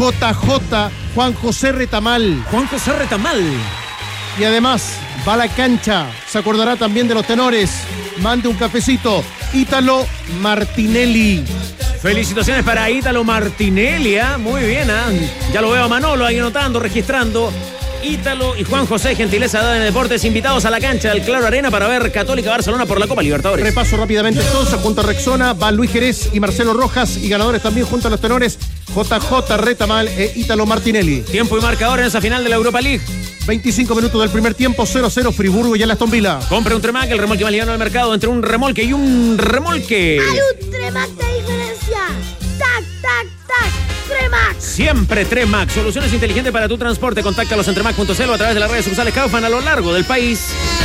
JJ Juan José Retamal. Juan José Retamal. Y además, va a la cancha, se acordará también de los tenores. Mande un cafecito. Ítalo Martinelli. Felicitaciones para Ítalo Martinelli, ¿eh? Muy bien, ¿eh? Ya lo veo a Manolo ahí anotando, registrando. Ítalo y Juan José, gentileza de Deportes, invitados a la cancha del Claro Arena para ver Católica Barcelona por la Copa Libertadores. Repaso rápidamente entonces, junto a Rexona, va Luis Jerez y Marcelo Rojas, y ganadores también junto a los tenores JJ Retamal e Ítalo Martinelli. Tiempo y marcador en esa final de la Europa League. 25 minutos del primer tiempo, 0-0 Friburgo y el Aston Villa. Compre un Tremac, el remolque más liviano del mercado, entre un remolque y un remolque. Hay un Tremac de diferencia. ¡Tac, tac, tac! Tremac. Siempre Tremac, soluciones inteligentes para tu transporte. Contáctalos en tremac.cl o a través de las redes sociales Kaufman a lo largo del país.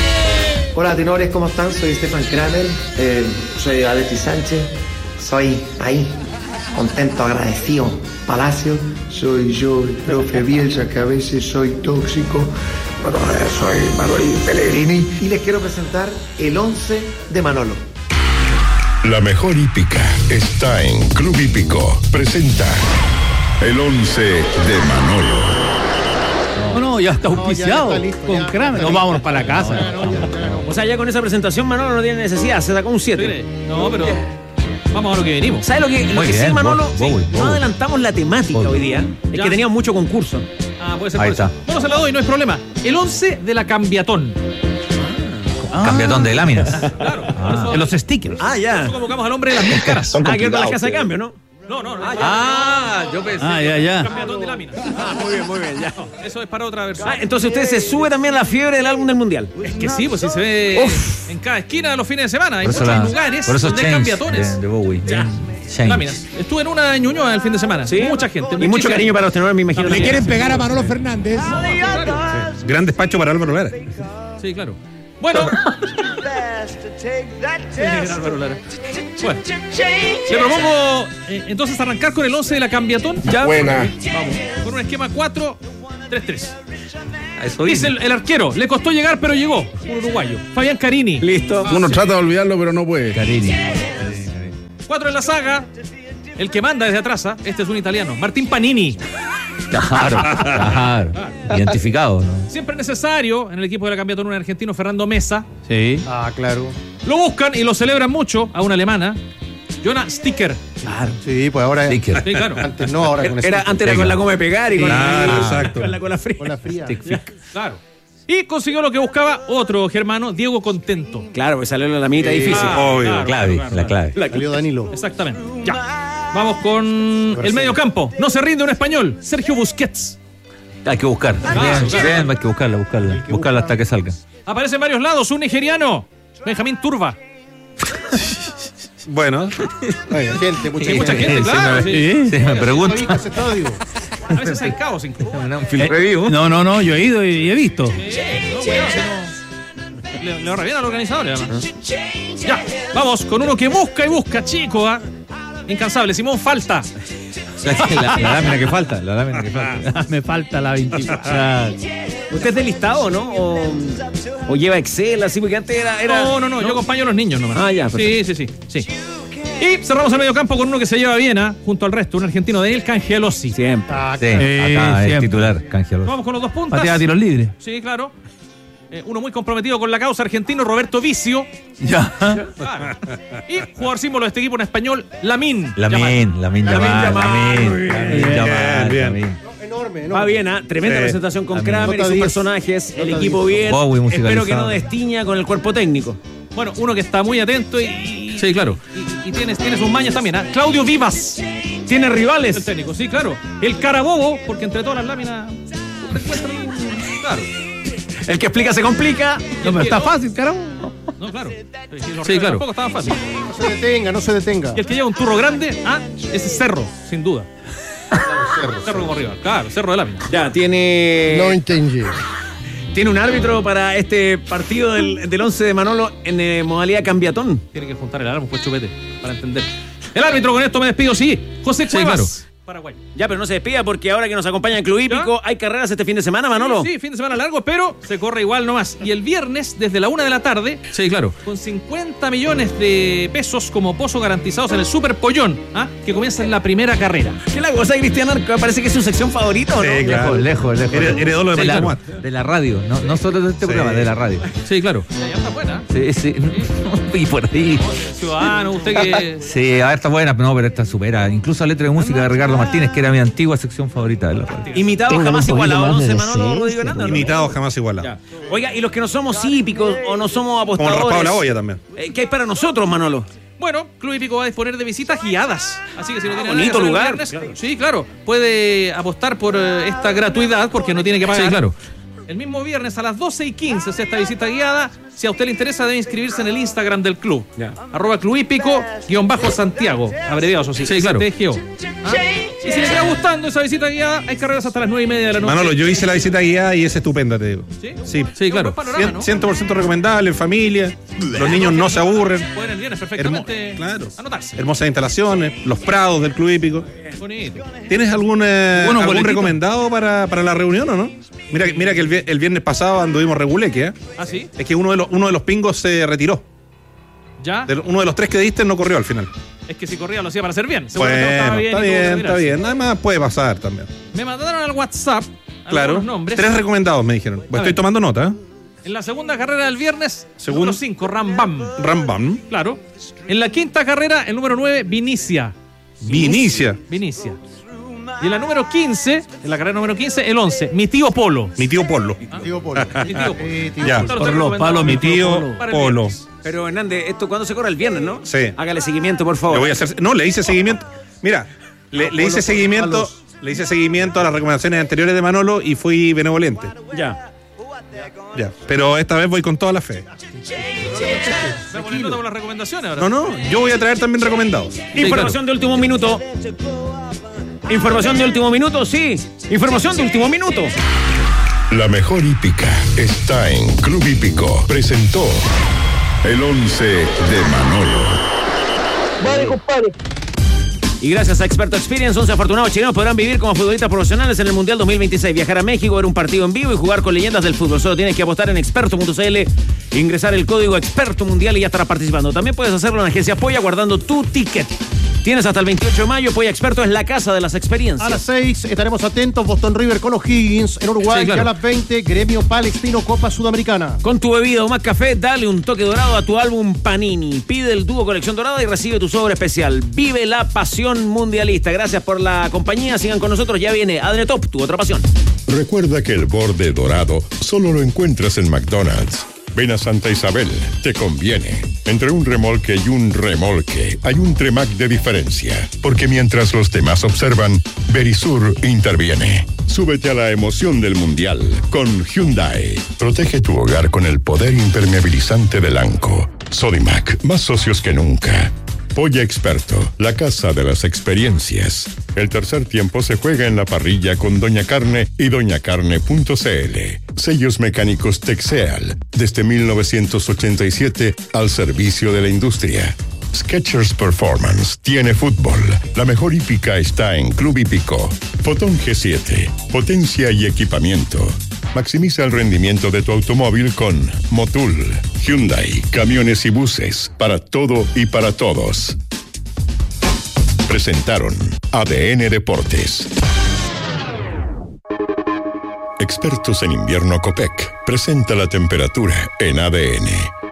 Hola tenores, ¿cómo están? Soy Stefan Kramer, soy Alexis Sánchez, soy ahí, contento, agradecido. Palacio, soy yo, el profe Bielsa, que a veces soy tóxico. Bueno, soy Manuel Pellegrini y les quiero presentar el 11 de Manolo. La mejor hípica está en Club Hípico. Presenta el 11 de Manolo. No, ya está auspiciado con Kramer. Nos vámonos para la casa. O sea, ya con esa presentación Manolo no tiene necesidad, se sacó un 7. No, pero vamos a lo que venimos. ¿Sabes lo que sí, Manolo? No adelantamos la temática hoy día. Es que teníamos mucho concurso. Ah, puede ser. Ahí está. Bueno, se la doy, no hay problema. El 11 de la Cambiatón. Cambiatón de láminas. Claro, en los stickers. Ah, ya. Nosotros convocamos al hombre de las 1000 caras. Que con la casa de cambio, ¿no? No. Yo pensé. Ya. Cambiatón de láminas. Muy bien, ya. No, eso es para otra versión. Entonces usted se sube también la fiebre del álbum del mundial. Es que sí, pues si se ve en cada esquina de los fines de semana. Hay muchos lugares donde hay cambiatones. De Bowie. Láminas. Estuve en una en Ñuñoa el fin de semana. ¿Sí? Mucha gente. Y mucho cariño para los tenores, me imagino. Le quieren pegar a Manolo Fernández. Gran despacho para Álvaro Lara. Sí, claro. Bueno. Bueno, le propongo entonces arrancar con el 11 de la Cambiatón. Ya. Buena. Vamos, con un esquema 4-3-3. Dice el arquero, le costó llegar pero llegó. Un uruguayo, Fabián Carini. Listo. Uno trata de olvidarlo pero no puede. Carini. 4 en la saga. El que manda desde atrás, este es un italiano, Martín Panini. Claro. Identificado, ¿no? Siempre necesario en el equipo de la Cambiatón un argentino, Fernando Mesa. Sí. Claro. Lo buscan y lo celebran mucho a una alemana, Jonas Sticker. Claro. Sí, pues ahora Sticker. Sí, claro. Antes no, ahora con Antes era con la come pegar y con exacto. Con la cola fría. Con la fría. Claro. Y consiguió lo que buscaba otro germano, Diego Contento. Claro, pues salió la mitad difícil. Obvio. La clave. Salió Danilo. Exactamente. Ya. Vamos con el medio campo. No se rinde un español, Sergio Busquets. Hay que buscar. Bien, hay que buscarla hasta que salga. Aparece en varios lados un nigeriano, Benjamín Turba. Bueno. Gente, mucha gente, claro. Sí, me pregunta. A veces hay caos incluso. No, yo he ido y he visto. Le ahorra bien al organizador, además. Ya, vamos con uno que busca y busca, chico. Incansable, Simón Falta. La lámina que falta. Me falta la 24. ¿Usted es de listado, no? ¿O lleva Excel así? Porque antes era... No, yo acompaño a los niños nomás. Ah, ya, perfecto. Sí. Y cerramos el mediocampo con uno que se lleva bien, junto al resto, un argentino de él, Cangelosi. Siempre. Acá es titular, Cangelosi. Vamos con los dos puntas. Patea a tiros libres. Sí, claro. Uno muy comprometido con la causa, argentino, Roberto Vicio. Ya. Claro. Y jugador símbolo de este equipo en español, Lamin Yamal. Enorme. Va bien, tremenda presentación con Kramer y sus personajes, el equipo bien. Espero que no destiña con el cuerpo técnico. Bueno, uno que está muy atento y sí, claro. Y tiene sus mañas también. Claudio Vivas. Tiene rivales. El técnico, sí, claro. El Carabobo, porque entre todas las láminas. Claro. El que explica se complica. No, pero está fácil, carajo. No, claro. Sí, claro. Tampoco estaba fácil. No se detenga. Y el que lleva un turro grande, ese es Cerro, sin duda. Cerro como arriba. Claro, Cerro de lámina. Ya, tiene... No entendí. Tiene un árbitro para este partido del 11 de Manolo en modalidad cambiatón. Tiene que juntar el alarma, pues chupete, para entender. El árbitro, con esto me despido, sí. José Cuevas. Claro. Paraguay. Ya, pero no se despida porque ahora que nos acompaña el Club Hípico, hay carreras este fin de semana, Manolo. Sí, fin de semana largo, pero se corre igual nomás. Y el viernes, desde la 1 de la tarde, sí, claro, con 50 millones de pesos como pozo garantizados en el Super Pollón, que comienza en la primera carrera. ¿Qué la cosa, Cristian Arco? Parece que es su sección favorita, ¿o no? Sí, claro. Lejos. Heredó lo de la radio, no solo de este programa, de la radio. Sí, claro. Ya está buena. Sí. Y por ahí. Ciudadano, usted que... Sí, está buena, no, pero esta supera. Incluso la letra de música de Ricardo Martínez, que era mi antigua sección favorita de la radio. Imitados jamás igualados, no sé, Manolo, Rodrigo Hernández. Imitados jamás igualados. Oiga, y los que no somos hípicos o no somos apostadores. Como Raspado la olla también. ¿Qué hay para nosotros, Manolo? Bueno, Club Hípico va a disponer de visitas guiadas. Así que si no tiene bonito nada lugar. Viernes, claro. Sí, claro. Puede apostar por esta gratuidad porque no tiene que pagar. Sí, claro. El mismo viernes a las 12:15 es esta visita guiada. Si a usted le interesa, debe inscribirse en el Instagram del club. @Club Hípico _Santiago. Abreviado, eso sí. Sí, claro. CTGO. Y si le está gustando esa visita guiada, hay carreras hasta las 9:30 de la noche. Manolo, yo hice la visita guiada y es estupenda, te digo. Sí, claro. 100% recomendable, en familia. Los niños no se aburren. Pueden el viernes perfectamente anotarse. Hermosas instalaciones, los prados del Club Hípico. Bonito. ¿Tienes algún recomendado para la reunión o no? Mira que el viernes pasado anduvimos reguleque, ¿Ah, sí? Es que uno de los pingos se retiró. ¿Ya? Uno de los 3 que diste no corrió al final. Es que si corría lo hacía para hacer bien. Bueno, está bien. Nada más puede pasar también. Me mandaron al WhatsApp claro, nombres. 3 recomendados me dijeron. Pues estoy tomando nota. En la segunda carrera del viernes, número 5, Rambam. Claro. En la quinta carrera, el número 9, Vinicia. Y en la número 15, en la carrera número 15, el 11, Mi Tío Polo. Mi Tío Polo. Ya, Mi Tío Polo. Pero Hernández, ¿esto cuándo se corre? El viernes, ¿no? Sí. Hágale seguimiento, por favor. Le hice seguimiento. Mira, le hice seguimiento. Le hice seguimiento a las recomendaciones anteriores de Manolo y fui benevolente. Ya. Pero esta vez voy con toda la fe. Por las recomendaciones ahora. No, yo voy a traer también recomendados. Información de último minuto. Información de último minuto, sí. Información de último minuto. La mejor hípica está en Club Hípico. Presentó el 11 de Manolo. Vale, compadre. Y gracias a Experto Experience, 11 afortunados chilenos podrán vivir como futbolistas profesionales en el Mundial 2026. Viajar a México, ver un partido en vivo y jugar con leyendas del fútbol. Solo tienes que apostar en experto.cl, ingresar el código Experto Mundial y ya estarás participando. También puedes hacerlo en Agencia Polla guardando tu ticket. Tienes hasta el 28 de mayo. Polla Experto es la casa de las experiencias. A las 6 estaremos atentos. Boston River con O'Higgins en Uruguay. Sí, claro. Y a las 20, Gremio Palestino Copa Sudamericana. Con tu bebida o más café, dale un toque dorado a tu álbum Panini. Pide el dúo Colección Dorada y recibe tu sobre especial. Vive la pasión mundialista. Gracias por la compañía. Sigan con nosotros. Ya viene ADN Top, tu otra pasión. Recuerda que el borde dorado solo lo encuentras en McDonald's. Ven a Santa Isabel, te conviene. Entre un remolque y un remolque hay un Tremac de diferencia. Porque mientras los demás observan, Verisur interviene. Súbete a la emoción del Mundial con Hyundai. Protege tu hogar con el poder impermeabilizante del ANCO. Sodimac, más socios que nunca. Polla Experto, la casa de las experiencias. El tercer tiempo se juega en la parrilla con Doña Carne y doñacarne.cl. Sellos mecánicos Texeal, desde 1987 al servicio de la industria. Skechers Performance tiene fútbol. La mejor hípica está en Club Hípico. Fotón G7, potencia y equipamiento. Maximiza el rendimiento de tu automóvil con Motul. Hyundai, camiones y buses, para todo y para todos. Presentaron ADN Deportes. Expertos en invierno Copec presenta la temperatura en ADN.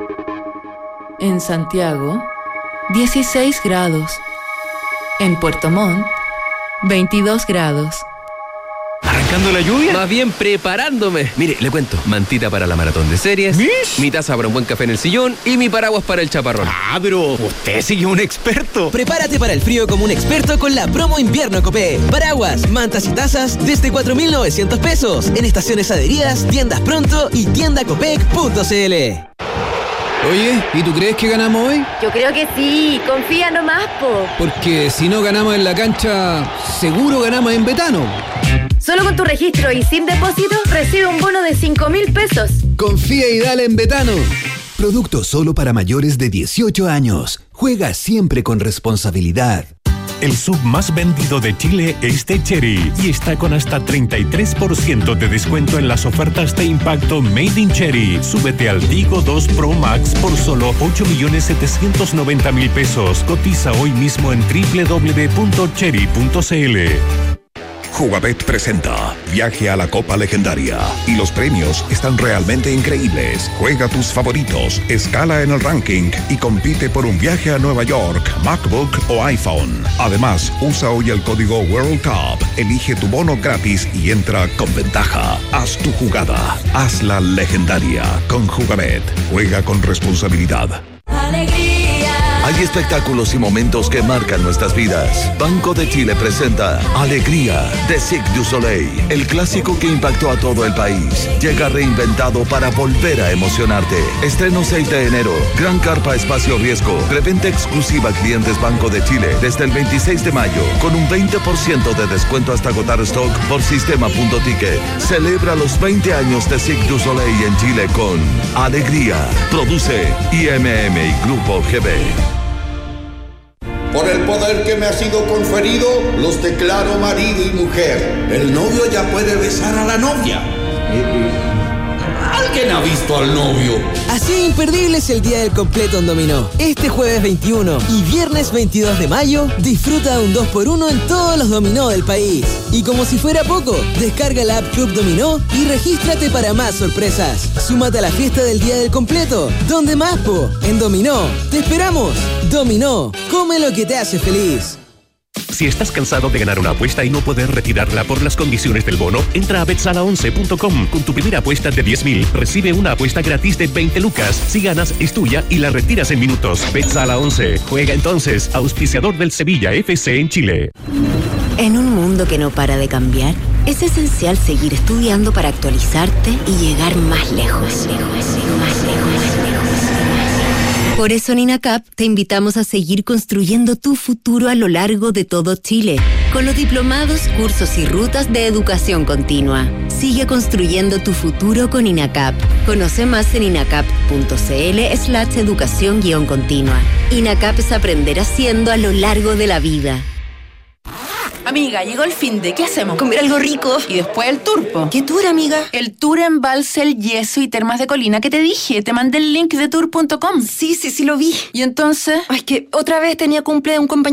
En Santiago, 16 grados. En Puerto Montt, 22 grados. ¿Arrancando la lluvia? Más bien preparándome. Mire, le cuento. Mantita para la maratón de series. ¿Mish? Mi taza para un buen café en el sillón. Y mi paraguas para el chaparrón. Ah, pero usted sí que es un experto. Prepárate para el frío como un experto con la promo invierno Copé. Paraguas, mantas y tazas desde 4.900 pesos. En estaciones adheridas, tiendas pronto y tiendacopec.cl. Oye, ¿y tú crees que ganamos hoy? Yo creo que sí, confía nomás, po. Porque si no ganamos en la cancha, seguro ganamos en Betano. Solo con tu registro y sin depósito, recibe un bono de 5.000 pesos. Confía y dale en Betano. Producto solo para mayores de 18 años. Juega siempre con responsabilidad. El sub más vendido de Chile es de Chery y está con hasta 33% de descuento en las ofertas de impacto Made in Chery. Súbete al Tigo 2 Pro Max por solo 8.790.000 pesos. Cotiza hoy mismo en www.chery.cl. Jugabet presenta Viaje a la Copa Legendaria y los premios están realmente increíbles. Juega tus favoritos, escala en el ranking y compite por un viaje a Nueva York, MacBook o iPhone. Además, usa hoy el código World Cup, elige tu bono gratis y entra con ventaja. Haz tu jugada, hazla legendaria con Jugabet. Juega con responsabilidad. Hay espectáculos y momentos que marcan nuestras vidas. Banco de Chile presenta Alegría de Cirque du Soleil, el clásico que impactó a todo el país. Llega reinventado para volver a emocionarte. Estreno 6 de enero. Gran carpa espacio riesgo. Preventa exclusiva a clientes Banco de Chile desde el 26 de mayo con un 20% de descuento hasta agotar stock por sistema.ticket. Celebra los 20 años de Cirque du Soleil en Chile con Alegría. Produce IMM y Grupo GB. Por el poder que me ha sido conferido, los declaro marido y mujer. El novio ya puede besar a la novia. ¿Alguien ha visto al novio? Así imperdible es el Día del Completo en Dominó. Este jueves 21 y viernes 22 de mayo, disfruta de un 2x1 en todos los dominó del país. Y como si fuera poco, descarga la app Club Dominó y regístrate para más sorpresas. Súmate a la fiesta del Día del Completo. ¿Dónde más, po? En Dominó. ¡Te esperamos! Dominó. Come lo que te hace feliz. Si estás cansado de ganar una apuesta y no poder retirarla por las condiciones del bono, entra a betsala11.com. Con tu primera apuesta de 10.000, recibe una apuesta gratis de 20 lucas. Si ganas, es tuya y la retiras en minutos. Betsala 11. Juega entonces, auspiciador del Sevilla FC en Chile. En un mundo que no para de cambiar, es esencial seguir estudiando para actualizarte y llegar más lejos. Por eso en INACAP te invitamos a seguir construyendo tu futuro a lo largo de todo Chile, con los diplomados, cursos y rutas de educación continua. Sigue construyendo tu futuro con INACAP. Conoce más en inacap.cl/educación-continua. INACAP es aprender haciendo a lo largo de la vida. Amiga, llegó el finde. ¿Qué hacemos? Comer algo rico. Y después el tour, po. ¿Qué tour, amiga? El tour en Balsel, Yeso y Termas de Colina que te dije. Te mandé el link de tour.com. Sí, lo vi. ¿Y entonces? Ay, que otra vez tenía cumple de un compañero